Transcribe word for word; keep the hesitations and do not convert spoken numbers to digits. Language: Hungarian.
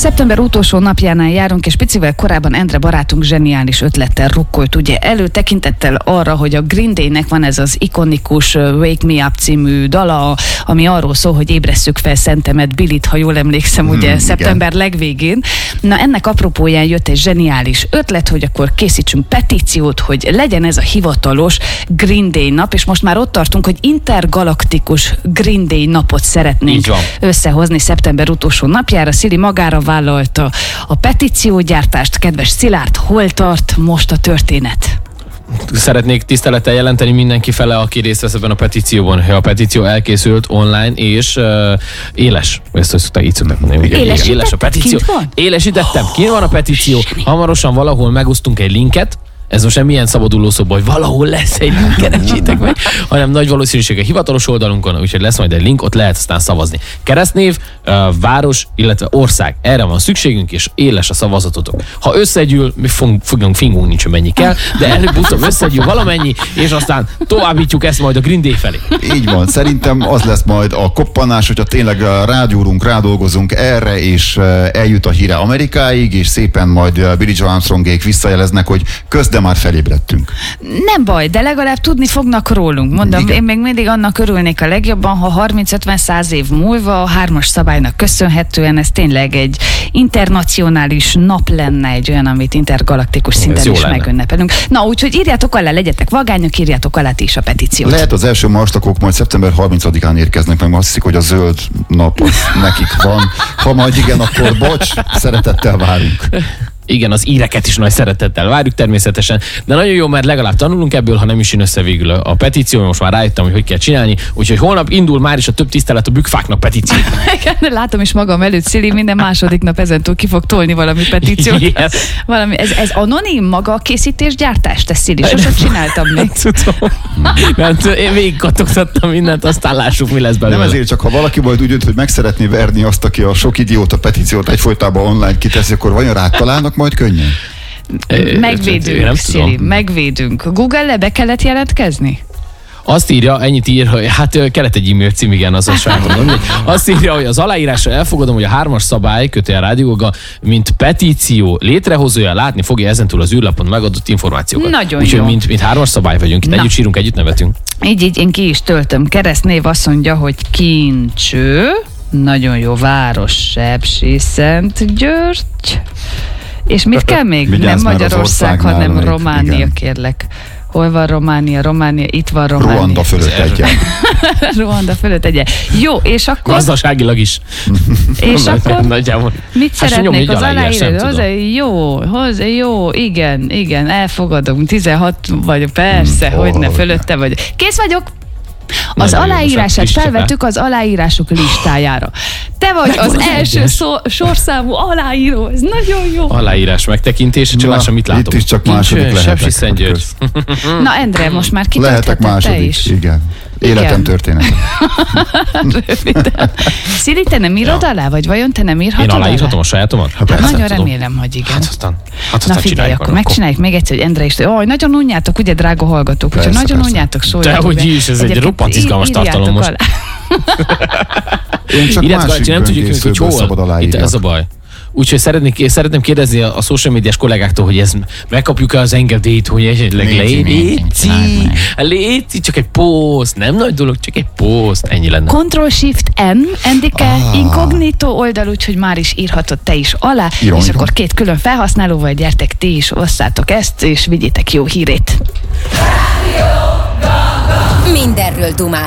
Szeptember utolsó napjánál járunk, és picivel korábban Endre barátunk zseniális ötlettel rukkolt ugye elő, tekintettel arra, hogy a Green Day-nek van ez az ikonikus Wake Me Up című dala, ami arról szól, hogy ébresszük fel Szentemet, Billit, ha jól emlékszem, ugye hmm, szeptember igen. legvégén. Na ennek apropóján jött egy zseniális ötlet, hogy akkor készítsünk petíciót, hogy legyen ez a hivatalos Green Day nap, és most már ott tartunk, hogy intergalaktikus Green Day napot szeretnénk összehozni szeptember utolsó napjára. Szili magára vállalta a petíciógyártást. Kedves Szilárd, hol tart most a történet? Szeretnék tisztelettel jelenteni mindenki fele, aki részt vesz ebben a petícióban. A petíció elkészült online és uh, éles. Ezt szokták, így szokták mondani. Éles, éles a petíció. Élesítettem. Kint van a petíció. Hamarosan valahol megosztunk egy linket. Ez most nem ilyen szabaduló szoba, hogy valahol lesz egy link, keressétek meg, hanem nagy valószínűséggel hivatalos oldalunkon, úgyhogy lesz majd egy link, ott lehet aztán szavazni. Keresztnév, város, illetve ország. Erre van szükségünk, és éles a szavazatotok. Ha összegyűl, mi fogunk fingunk nincs, mennyi kell, de előbb-utóbb összegyűl valamennyi, és aztán továbbítjuk ezt majd a Green Day felé. Így van, szerintem az lesz majd a koppanás, hogyha tényleg rágyúrunk, rádolgozunk erre, és eljut a híre Amerikáig, és szépen majd Billie Joe Armstrongék visszajeleznek, hogy közben már felébredtünk. Nem baj, de legalább tudni fognak rólunk. Mondom, igen. Én még mindig annak örülnék a legjobban, ha harminc-ötven-száz év múlva a hármas szabálynak köszönhetően ez tényleg egy internacionális nap lenne, egy olyan, amit intergalaktikus szinten is lenne. Megünnepelünk. Na, úgyhogy írjátok alá, legyetek vagányok, írjátok alá ti is a petíciót. Lehet az első marstakok majd szeptember harmincadikán érkeznek, meg azt hiszik, hogy a zöld nap az nekik van. Ha majd igen, akkor bocs, szeretettel várunk. Igen, az íreket is nagy szeretettel várjuk természetesen, de nagyon jó, mert legalább tanulunk ebből, ha nem is jön össze végül a petíció, most már rájöttem, hogy hogy kell csinálni, úgyhogy holnap indul már is a több tisztelet a bükkfáknak petíció. Látom is magam előtt, Szili, minden második nap ezentúl ki fog tolni valami petíciót. Yes. Valami, ez, ez anonim maga a készítés, gyártás, te Szili, sosem csináltam még. Tudom. Mert én végig kattogtattam mindent, aztán lássuk, mi lesz belőle. Nem ezért, csak ha valaki majd úgy jött, hogy meg szeretné verni azt, aki a sok idióta petíciót egyfolytában online kiteszi, akkor vajon rátalálnak majd könnyen? Megvédünk, Szili, megvédünk. Google-le be kellett jelentkezni? Azt írja, ennyit ír, hogy hát kellett egy e-mail cím, igen, az a saját. Azt írja, hogy az aláírásra elfogadom, hogy a hármas szabály, kötőjel rádióga, mint petíció létrehozója látni fogja ezentúl az űrlapon megadott információkat. Nagyon Úgyhogy jó. mint, mint hármas szabály vagyunk, itt együtt sírunk, együtt nevetünk. Így, így, én ki is töltöm. Keresztnév azt mondja, hogy Kincső, nagyon jó város, Sepsiszentgyörgy. És mit kell még? Vigyázz, nem Magyarország, hanem Románia, igen. Kérlek. Hol van Románia? Románia, itt van Románia. Ruanda fölött egyen. Ruanda fölött egyen. Jó, és akkor... Gazdaságilag is. És akkor nagyjából. Mit hát szeretnék az aláírás? Hozzá, jó, hozzá, jó, igen, igen, elfogadom. tizenhat vagy, persze, hmm, hogy ne, fölötte vagy. Kész vagyok! Az nagyon aláírását felvettük az aláírások listájára. Te vagy az első szó, sorszámú aláíró, ez nagyon jó. Aláírás megtekintése, csak lássam, mit látom. Itt is csak második lehetek. Sepsiszentgyörgy. Na, Endre, most már kitöltheted te is. Igen. Életem története. Röviden. Szili, te nem írod ja. alá, vagy vajon te nem írhatod alá? Én aláírhatom a sajátomat? Hát hát nagyon tudom. Remélem, hogy igen. Hát aztán, hát aztán na figyelj, akkor, akkor megcsináljuk még egyszer, hogy Endre is, ó, nagyon unjátok, ugye, drága hallgatók, úgyhogy nagyon unjátok, szóljatok. Dehogy is, ez egy roppant izgalmas tartalom most. Én csak másik nem tudjuk, hogy hol. Itt ez a baj. Úgyhogy szeretnék, szeretném kérdezni a, a social médiás kollégáktól, hogy ez megkapjuk-e az engedélyt, hogy esetleg léci, léci, csak egy poszt, nem nagy dolog, csak egy poszt, ennyi lenne. Control-Shift-N, Endike, ah. inkognito oldal, úgyhogy már is írhatod te is alá, Iron, és akkor két külön felhasználóval gyertek, ti is osszátok ezt, és vigyétek jó hírét. Mindenről dumál.